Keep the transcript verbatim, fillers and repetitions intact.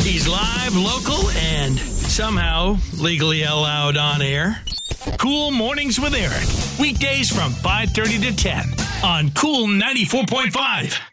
He's live, local, and somehow legally allowed on air. Cool Mornings with Eric. Weekdays from five thirty to ten on Cool ninety-four point five.